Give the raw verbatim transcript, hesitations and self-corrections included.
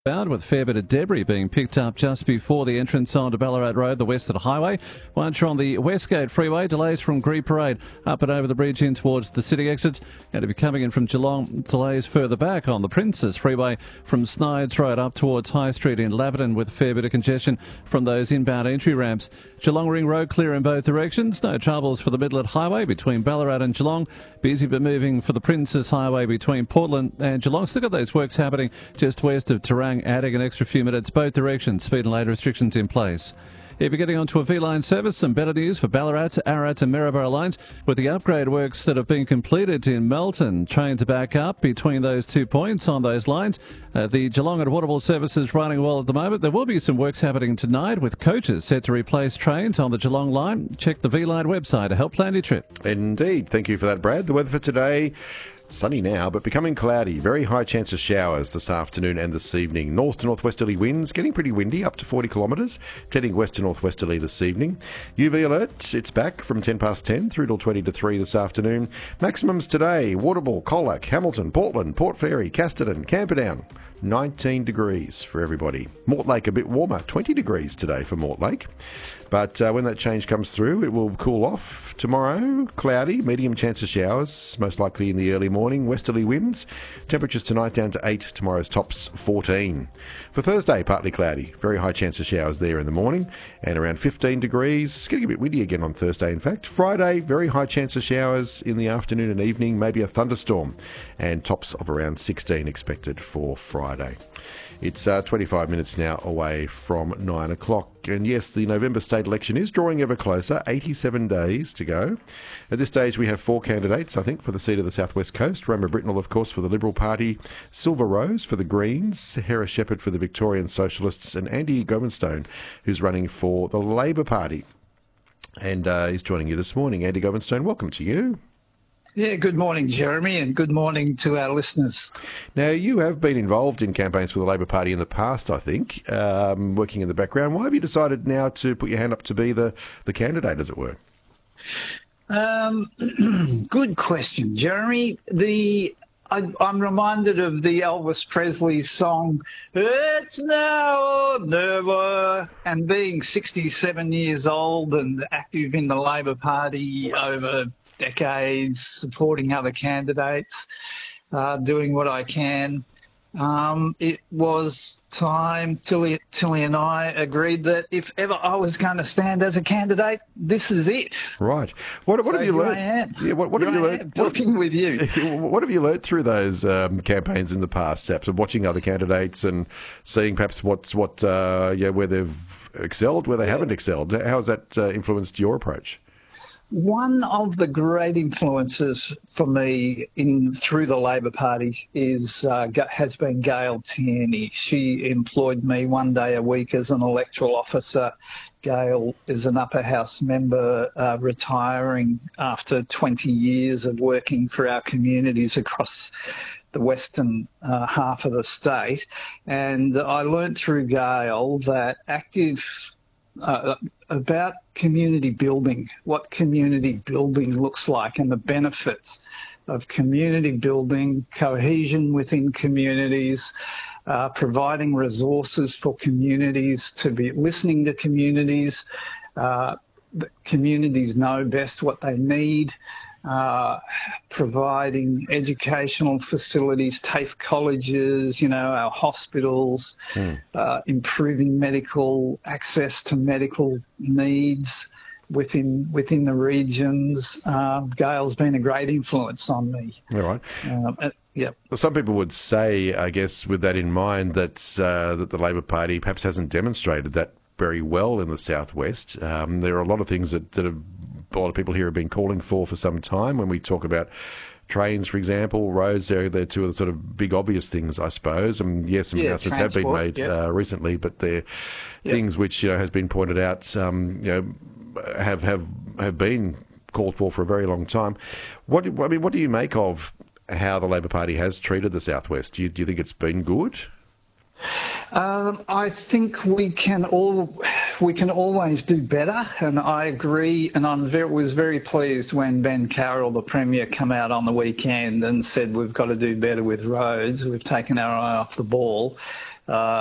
Bound with a fair bit of debris being picked up just before the entrance onto Ballarat Road, the Western Highway. Once you're on the Westgate Freeway, delays from Gree Parade up and over the bridge in towards the city exits. And if you're coming in from Geelong, delays further back on the Princess Freeway from Snides Road up towards High Street in Laverton with a fair bit of congestion from those inbound entry ramps. Geelong Ring Road clear in both directions. No troubles for the Midland Highway between Ballarat and Geelong. Busy but moving for the Princess Highway between Portland and Geelong. Still got those works happening just west of Terang, adding an extra few minutes both directions. Speed and lane restrictions in place. If you're getting onto a V-Line service, some better news for Ballarat, Ararat and Maryborough lines with the upgrade works that have been completed in Melton. Train to back up between those two points on those lines. Uh, the Geelong and Waterville services running well at the moment. There will be some works happening tonight with coaches set to replace trains on the Geelong line. Check the V-Line website to help plan your trip. Indeed. Thank you for that, Brad. The weather for today... sunny now, but becoming cloudy. Very high chance of showers this afternoon and this evening. North to northwesterly winds, getting pretty windy, up to forty kilometres. Heading west to northwesterly this evening. U V alert, it's back from ten past ten through till twenty to three this afternoon. Maximums today, Waterville, Colac, Hamilton, Portland, Port Fairy, Casterton, Camperdown. nineteen degrees for everybody. Mortlake a bit warmer, twenty degrees today for Mortlake. But uh, when that change comes through, it will cool off. Tomorrow, cloudy, medium chance of showers, most likely in the early morning. Westerly winds. Temperatures tonight down to eight. Tomorrow's tops fourteen. For Thursday, partly cloudy. Very high chance of showers there in the morning. And around fifteen degrees. It's getting a bit windy again on Thursday, in fact. Friday, very high chance of showers in the afternoon and evening. Maybe a thunderstorm. And tops of around sixteen expected for Friday. It's uh, twenty-five minutes now away from nine o'clock. And yes, the November state election is drawing ever closer. eighty-seven days to go. At this stage, we have four candidates, I think, for the seat of the South West Coast. Roma Britnell, of course, for the Liberal Party. Silver Rose for the Greens. Hera Shepherd for the Victorian Socialists. And Andy Govinstone, who's running for the Labor Party. And uh, he's joining you this morning. Andy Govinstone, welcome to you. Yeah, good morning, Jeremy, and good morning to our listeners. Now, you have been involved in campaigns for the Labor Party in the past, I think, um, working in the background. Why have you decided now to put your hand up to be the, the candidate, as it were? Um, good question, Jeremy. The I, I'm reminded of the Elvis Presley song, "It's Now or Never," and being sixty-seven years old and active in the Labor Party over decades, supporting other candidates, uh, doing what I can. Um, it was time, Tilly, Tilly and I agreed that if ever I was going to stand as a candidate, this is it. Right. What, what so have you learned? I am. Yeah, what, what have you learned? Talking with you. What have you learned through those um, campaigns in the past, perhaps, of watching other candidates and seeing perhaps what's what, uh, yeah, where they've excelled, where they yeah. haven't excelled? How has that uh, influenced your approach? One of the great influences for me in through the Labor Party is uh, has been Gail Tierney. She employed me one day a week as an electoral officer. Gail is an upper house member uh, retiring after twenty years of working for our communities across the western uh, half of the state. And I learnt through Gail that active Uh, about community building, what community building looks like and the benefits of community building, cohesion within communities, uh, providing resources for communities to be listening to communities. Uh, the communities know best what they need. Uh, providing educational facilities, TAFE colleges, you know, our hospitals, mm. uh, improving medical access to medical needs within within the regions. Uh, Gail's been a great influence on me. All right. Um, uh, yeah. Well, some people would say, I guess, with that in mind, that uh, that the Labor Party perhaps hasn't demonstrated that very well in the southwest. Um, there are a lot of things that, that have a lot of people here have been calling for for some time. When we talk about trains, for example, roads, they're, they're two of the sort of big obvious things, I suppose. And yes, some yeah, announcements have been made yep. uh, recently, but they're yep. things which, you know, has been pointed out, um, you know, have have have been called for for a very long time. What I mean, what do you make of how the Labor Party has treated the southwest? Do you, do you think it's been good? Um, I think we can all we can always do better, and I agree. And I very, was very pleased when Ben Carroll, the Premier, came out on the weekend and said we've got to do better with roads. We've taken our eye off the ball. Uh,